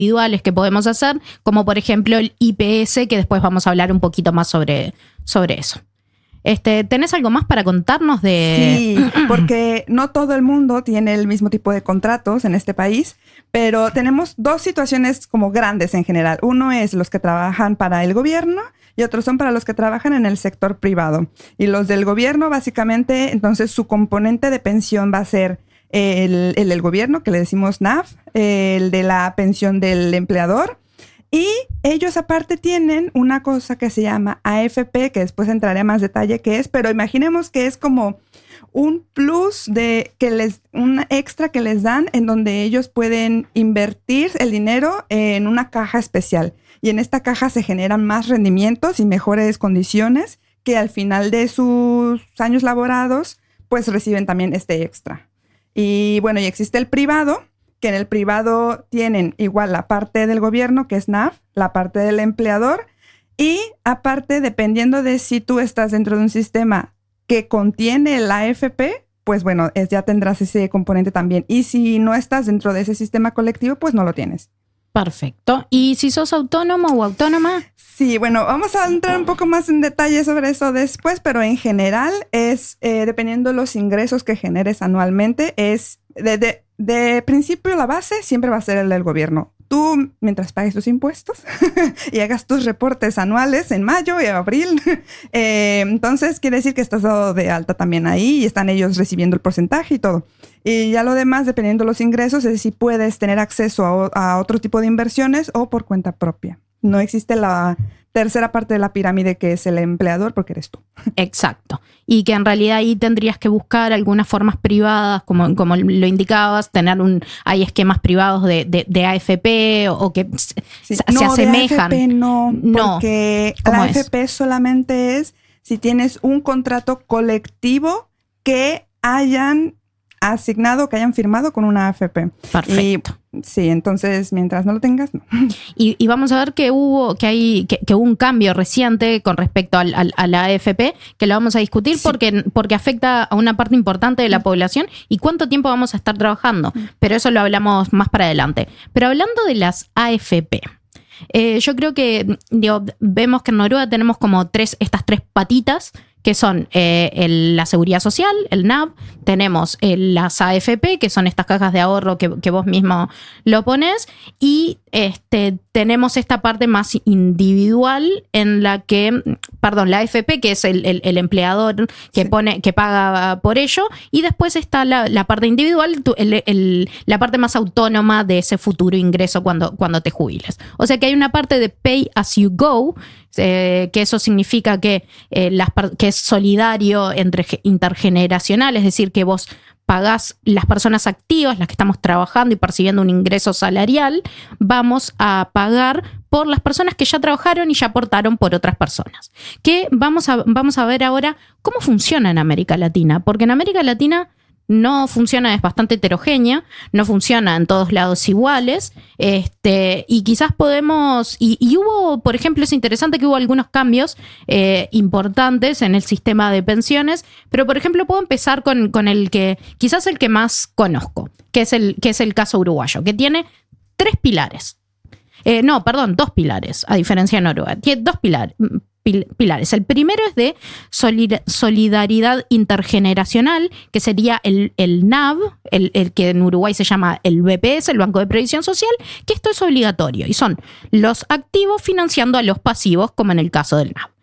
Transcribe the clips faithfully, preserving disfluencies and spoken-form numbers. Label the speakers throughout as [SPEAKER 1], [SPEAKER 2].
[SPEAKER 1] individuales que podemos hacer, como por ejemplo el I P S, que después vamos a hablar un poquito más sobre, sobre eso. Este, ¿tenés algo más para contarnos de...?
[SPEAKER 2] Sí, porque no todo el mundo tiene el mismo tipo de contratos en este país, pero tenemos dos situaciones como grandes en general. Uno es los que trabajan para el gobierno y otros son para los que trabajan en el sector privado. Y los del gobierno, básicamente, entonces su componente de pensión va a ser el, el del gobierno, que le decimos N A F, el de la pensión del empleador. Y ellos aparte tienen una cosa que se llama A F P, que después entraré a más detalle qué es, pero imaginemos que es como un plus de que les, un extra que les dan en donde ellos pueden invertir el dinero en una caja especial. Y en esta caja se generan más rendimientos y mejores condiciones que al final de sus años laborados, pues reciben también este extra. Y bueno, y existe el privado, que en el privado tienen igual la parte del gobierno, que es N A F, la parte del empleador, y aparte, dependiendo de si tú estás dentro de un sistema que contiene el A F P, pues bueno, es, ya tendrás ese componente también. Y si no estás dentro de ese sistema colectivo, pues no lo tienes.
[SPEAKER 1] Perfecto. ¿Y si sos autónomo o autónoma?
[SPEAKER 2] Sí, bueno, vamos a entrar un poco más en detalle sobre eso después, pero en general es, eh, dependiendo de los ingresos que generes anualmente, es de, de, de principio la base siempre va a ser el del gobierno. Tú, mientras pagues tus impuestos y hagas tus reportes anuales en mayo y abril, eh, entonces quiere decir que estás dado de alta también ahí y están ellos recibiendo el porcentaje y todo. Y ya lo demás, dependiendo de los ingresos, es si puedes tener acceso a, a otro tipo de inversiones o por cuenta propia. No existe la tercera parte de la pirámide, que es el empleador, porque eres tú.
[SPEAKER 1] Exacto. Y que en realidad ahí tendrías que buscar algunas formas privadas, como, como lo indicabas, tener un, hay esquemas privados de, de, de A F P o, o que sí. se,
[SPEAKER 2] no,
[SPEAKER 1] se asemejan.
[SPEAKER 2] De A F P no,
[SPEAKER 1] no,
[SPEAKER 2] porque la A F P es? solamente es si tienes un contrato colectivo que hayan asignado, que hayan firmado con una A F P.
[SPEAKER 1] Perfecto.
[SPEAKER 2] Y, sí, entonces mientras no lo tengas, no.
[SPEAKER 1] Y, y vamos a ver que hubo, que hay, que, que hubo un cambio reciente con respecto al, al, a la A F P, que lo vamos a discutir sí. porque, porque afecta a una parte importante de la población y cuánto tiempo vamos a estar trabajando. Pero eso lo hablamos más para adelante. Pero hablando de las A F P, eh, yo creo que digo, vemos que en Noruega tenemos como tres, estas tres patitas, que son eh, el, la seguridad social, el N A V, tenemos el, las A F P, que son estas cajas de ahorro que, que vos mismo lo pones, y este, tenemos esta parte más individual en la que, perdón, la A F P, que es el, el, el empleador que, sí. pone, que paga por ello, y después está la, la parte individual, el, el, la parte más autónoma de ese futuro ingreso cuando, cuando te jubiles. O sea que hay una parte de pay as you go, Eh, que eso significa que, eh, las, que es solidario entre intergeneracional, es decir, que vos pagás las personas activas, las que estamos trabajando y percibiendo un ingreso salarial, vamos a pagar por las personas que ya trabajaron y ya aportaron por otras personas. Que vamos a, vamos a ver ahora cómo funciona en América Latina, porque en América Latina no funciona, es bastante heterogénea, no funciona en todos lados iguales, este, y quizás podemos, y, y hubo, por ejemplo, es interesante que hubo algunos cambios eh, importantes en el sistema de pensiones, pero por ejemplo puedo empezar con, con el que, quizás el que más conozco, que es el, que es el caso uruguayo, que tiene tres pilares. Eh, no, perdón, dos pilares, a diferencia de Noruega. Tiene dos pilares. pilares. El primero es de solidaridad intergeneracional, que sería el, el N A V, el, el que en Uruguay se llama el B P S, el Banco de Previsión Social, que esto es obligatorio y son los activos financiando a los pasivos, como en el caso del N A V.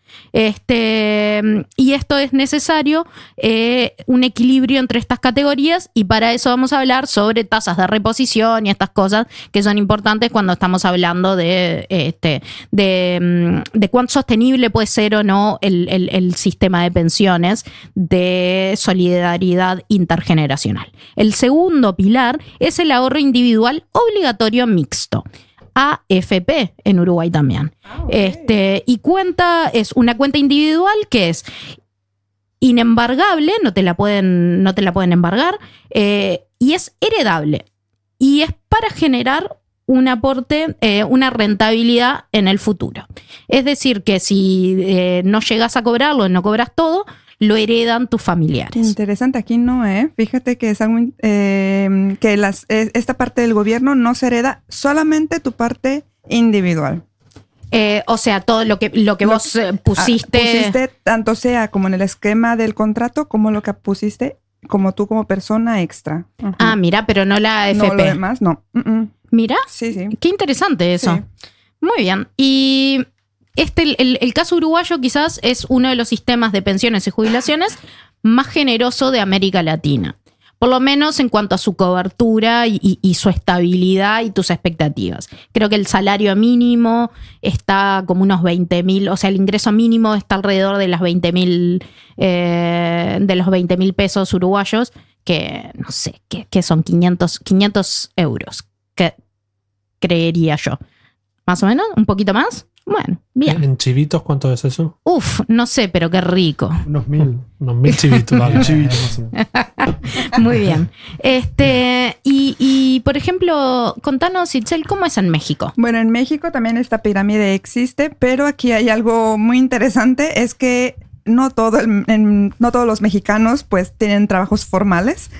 [SPEAKER 1] Este, y esto es necesario, eh, un equilibrio entre estas categorías, y para eso vamos a hablar sobre tasas de reposición y estas cosas que son importantes cuando estamos hablando de, este, de, de cuán sostenible puede ser o no el, el, el sistema de pensiones de solidaridad intergeneracional. El segundo pilar es el ahorro individual obligatorio mixto, A F P en Uruguay también. Ah, okay. Este, y cuenta, es una cuenta individual que es inembargable, no te la pueden, no te la pueden embargar, eh, y es heredable. Y es para generar un aporte, eh, una rentabilidad en el futuro. Es decir, que si eh, no llegas a cobrarlo, no cobras todo, lo heredan tus familiares.
[SPEAKER 2] Interesante, aquí no, ¿eh? Fíjate que es algo eh, que las, esta parte del gobierno no se hereda, solamente tu parte individual.
[SPEAKER 1] Eh, o sea, todo lo que, lo que lo, vos eh, pusiste...
[SPEAKER 2] Pusiste, tanto sea como en el esquema del contrato, como lo que pusiste, como tú como persona extra.
[SPEAKER 1] Uh-huh. Ah, mira, pero no la A F P.
[SPEAKER 2] No, lo demás, no. Uh-uh.
[SPEAKER 1] Mira,
[SPEAKER 2] sí, sí.
[SPEAKER 1] Qué interesante eso. Sí. Muy bien. Y este, el, el caso uruguayo quizás es uno de los sistemas de pensiones y jubilaciones más generoso de América Latina. Por lo menos en cuanto a su cobertura y, y, y su estabilidad y tus expectativas. Creo que el salario mínimo está como unos veinte mil, o sea, el ingreso mínimo está alrededor de las veinte mil, eh, de los veinte mil pesos uruguayos, que no sé, que, que son quinientos, quinientos euros, que creería yo. ¿Más o menos? ¿Un poquito más? Bueno, bien.
[SPEAKER 3] ¿En chivitos cuánto es eso?
[SPEAKER 1] Uf, no sé, pero qué rico.
[SPEAKER 3] Unos mil. Unos mil chivitos. Vale, chivitos más o menos.
[SPEAKER 1] Muy bien. Este, y, y, por ejemplo, contanos, Itzel, ¿cómo es en México?
[SPEAKER 2] Bueno, en México también esta pirámide existe, pero aquí hay algo muy interesante, es que no todo el, en, no todos los mexicanos pues tienen trabajos formales.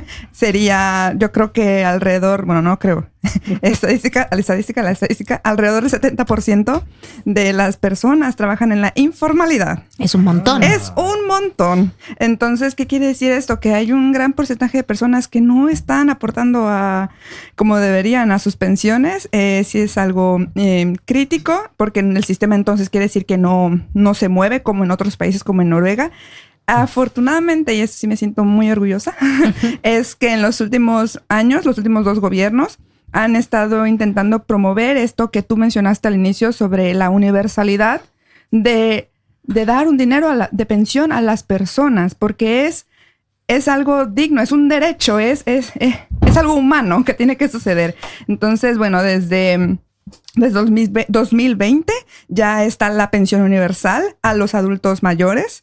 [SPEAKER 2] Sería, yo creo que alrededor, bueno, no creo, estadística, la estadística, la estadística, alrededor del setenta por ciento de las personas trabajan en la informalidad.
[SPEAKER 1] Es un montón.
[SPEAKER 2] Es un montón. Entonces, ¿qué quiere decir esto? Que hay un gran porcentaje de personas que no están aportando a, como deberían, a sus pensiones. Eh, sí es algo eh, crítico, porque en el sistema entonces quiere decir que no, no se mueve como en otros países como en Noruega. Afortunadamente, y eso sí me siento muy orgullosa, es que en los últimos años, los últimos dos gobiernos, han estado intentando promover esto que tú mencionaste al inicio sobre la universalidad de, de dar un dinero a la, de pensión a las personas, porque es, es algo digno, es un derecho, es, es, es, es algo humano que tiene que suceder. Entonces, bueno, desde... Desde dos mil veinte ya está la pensión universal a los adultos mayores,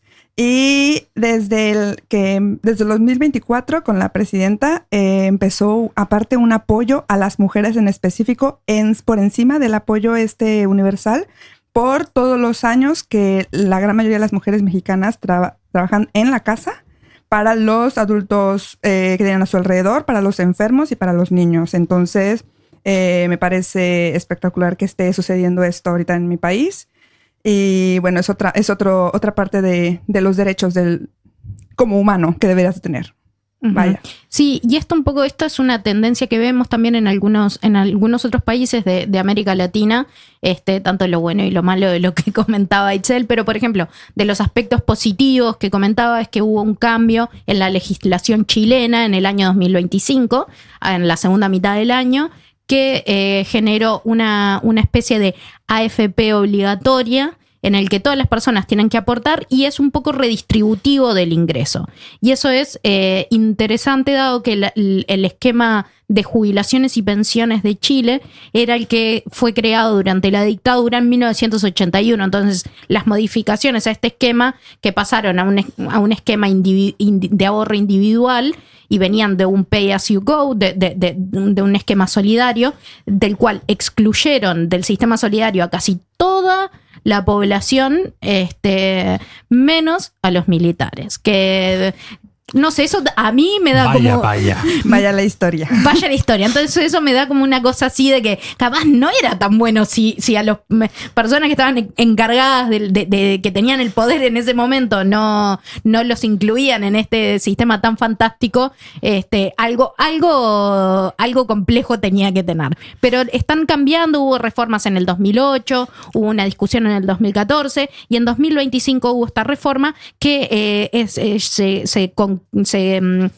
[SPEAKER 2] y desde el que desde el dos mil veinticuatro con la presidenta eh, empezó aparte un apoyo a las mujeres en específico en, por encima del apoyo este universal por todos los años que la gran mayoría de las mujeres mexicanas tra- trabajan en la casa para los adultos eh, que tienen a su alrededor, para los enfermos y para los niños. Entonces Eh, me parece espectacular que esté sucediendo esto ahorita en mi país. Y bueno, es otra, es otro, otra parte de, de los derechos del, como humano que deberías tener. Uh-huh. Vaya.
[SPEAKER 1] Sí, y esto un poco, esto es una tendencia que vemos también en algunos, en algunos otros países de, de América Latina, este, tanto lo bueno y lo malo de lo que comentaba Itzel, pero por ejemplo, de los aspectos positivos que comentaba es que hubo un cambio en la legislación chilena en el año dos mil veinticinco, en la segunda mitad del año, que eh, generó una, una especie de A F P obligatoria en el que todas las personas tienen que aportar y es un poco redistributivo del ingreso. Y eso es eh, interesante dado que la, el esquema de jubilaciones y pensiones de Chile era el que fue creado durante la dictadura en mil novecientos ochenta y uno. Entonces, las modificaciones a este esquema que pasaron a un, a un esquema individu- de ahorro individual y venían de un pay as you go, de, de, de, de un esquema solidario, del cual excluyeron del sistema solidario a casi toda la población, este, menos a los militares, que... No sé, eso a mí me da
[SPEAKER 3] vaya,
[SPEAKER 1] como...
[SPEAKER 3] Vaya,
[SPEAKER 2] vaya la historia.
[SPEAKER 1] Vaya la historia. Entonces eso me da como una cosa así de que capaz no era tan bueno si, si a las personas que estaban encargadas de, de, de que tenían el poder en ese momento no, no los incluían en este sistema tan fantástico. Este, algo, algo, algo complejo tenía que tener. Pero están cambiando, hubo reformas en el dos mil ocho, hubo una discusión en el dos mil catorce y en dos mil veinticinco hubo esta reforma que eh, es, es, se, se con se,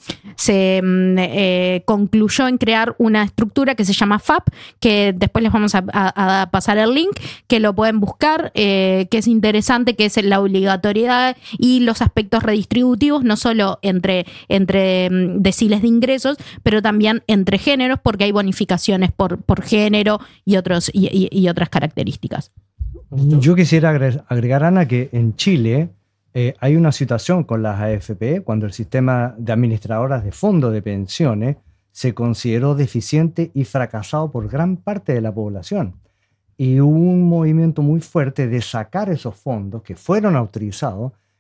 [SPEAKER 1] se eh, concluyó en crear una estructura que se llama F A P, que después les vamos a, a, a pasar el link, que lo pueden buscar, eh, que es interesante, que es la obligatoriedad y los aspectos redistributivos, no solo entre, entre deciles de ingresos, pero también entre géneros, porque hay bonificaciones por, por género y, otros, y, y, y otras características.
[SPEAKER 4] Yo quisiera agregar, Ana, que en Chile Eh, hay una situación con las A F P cuando el sistema de administradoras de fondos de pensiones se consideró deficiente y fracasado por gran parte de la población. Y hubo un movimiento muy fuerte de sacar esos fondos que fueron autorizados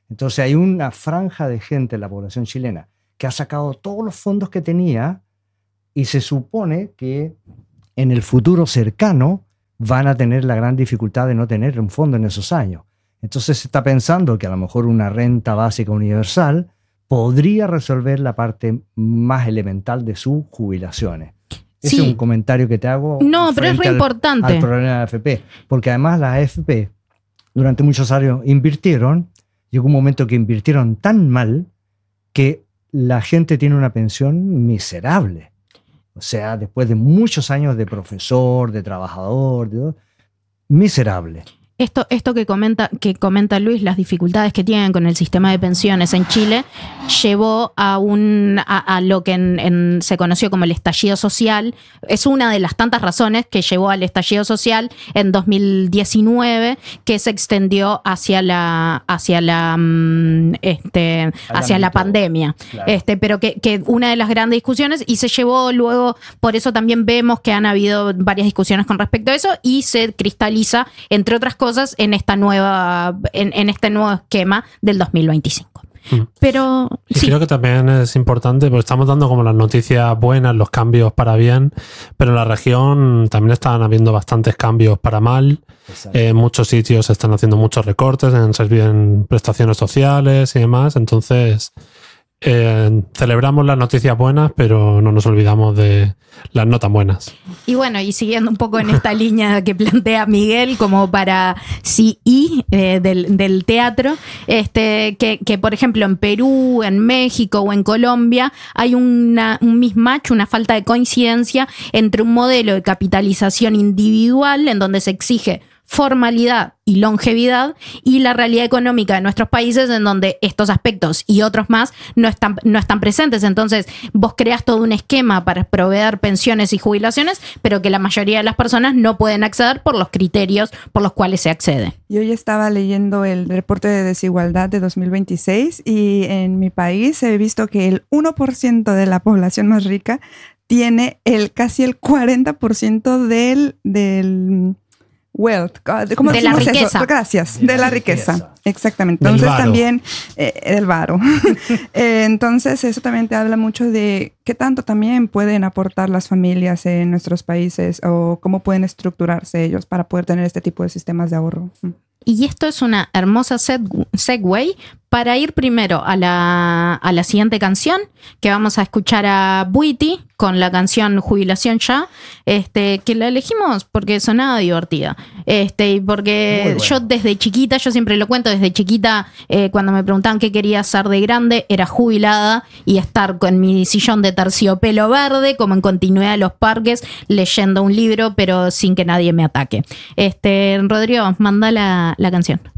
[SPEAKER 4] Entonces hay una franja de gente en la población chilena que ha sacado todos los fondos que tenía y se supone que en el futuro cercano van a tener la gran dificultad de no tener un fondo en esos años. Entonces se está pensando que a lo mejor una renta básica universal podría resolver la parte más elemental de sus jubilaciones. Ese
[SPEAKER 1] Sí.
[SPEAKER 4] es un comentario que te hago.
[SPEAKER 1] No, pero es re
[SPEAKER 4] frente al-
[SPEAKER 1] importante.
[SPEAKER 4] al problema de la A F P, porque además las A F P durante muchos años invirtieron, llegó un momento que invirtieron tan mal que la gente tiene una pensión miserable. O sea, después de muchos años de profesor, de trabajador, de todo, miserable.
[SPEAKER 1] Esto, esto que comenta, que comenta Luis, las dificultades que tienen con el sistema de pensiones en Chile, llevó a un a, a lo que en, en, se conoció como el estallido social. Es una de las tantas razones que llevó al estallido social en dos mil diecinueve, que se extendió hacia la hacia la mm, este hacia la
[SPEAKER 4] ámbito,
[SPEAKER 1] pandemia.
[SPEAKER 4] claro.
[SPEAKER 1] Este, pero que, que una de las grandes discusiones, y se llevó luego, por eso también vemos que han habido varias discusiones con respecto a eso, y se cristaliza, entre otras cosas, en esta nueva, en, en este nuevo esquema del dos mil veinticinco.
[SPEAKER 3] Mm.
[SPEAKER 1] Pero
[SPEAKER 3] Y
[SPEAKER 1] sí,
[SPEAKER 3] creo que también es importante, porque estamos dando como las noticias buenas, los cambios para bien, pero en la región también están habiendo bastantes cambios para mal.
[SPEAKER 4] Exacto.
[SPEAKER 3] En muchos sitios se están haciendo muchos recortes en, servi- en prestaciones sociales y demás. Entonces, eh, celebramos las noticias buenas, pero no nos olvidamos de las no tan buenas.
[SPEAKER 1] y bueno, y siguiendo un poco en esta línea que plantea Miguel, como para C I eh, del, del teatro, este, que, que por ejemplo en Perú, en México o en Colombia hay una, un mismatch, una falta de coincidencia entre un modelo de capitalización individual en donde se exige formalidad y longevidad, y la realidad económica de nuestros países en donde estos aspectos y otros más no están, no están presentes. Entonces vos creas todo un esquema para proveer pensiones y jubilaciones, pero que la mayoría de las personas no pueden acceder por los criterios por los cuales se accede.
[SPEAKER 2] Yo ya estaba leyendo el reporte de desigualdad de dos mil veintiséis y en mi país he visto que el uno por ciento de la población más rica tiene el casi el cuarenta por ciento del, del wealth. ¿Cómo
[SPEAKER 1] De la
[SPEAKER 2] decimos eso?
[SPEAKER 1] riqueza.
[SPEAKER 2] Gracias,
[SPEAKER 4] De
[SPEAKER 2] de,
[SPEAKER 4] la
[SPEAKER 2] la riqueza.
[SPEAKER 4] riqueza.
[SPEAKER 2] Exactamente.
[SPEAKER 3] Del
[SPEAKER 2] Entonces
[SPEAKER 3] varo.
[SPEAKER 2] también, eh, del varo. Eh, entonces eso también te habla mucho de qué tanto también pueden aportar las familias en nuestros países o cómo pueden estructurarse ellos para poder tener este tipo de sistemas de ahorro.
[SPEAKER 1] Y esto es una hermosa seg- segue para ir primero a la, a la siguiente canción, que vamos a escuchar a Buiti con la canción Jubilación Ya, este, que la elegimos porque sonaba divertida. Este, y porque
[SPEAKER 4] Muy bueno.
[SPEAKER 1] yo desde chiquita, yo siempre lo cuento, desde chiquita, eh, cuando me preguntaban qué quería ser de grande, era jubilada y estar con mi sillón de terciopelo verde, como en continuidad de los parques, leyendo un libro, pero sin que nadie me ataque. Este, Rodrigo, manda la, la canción.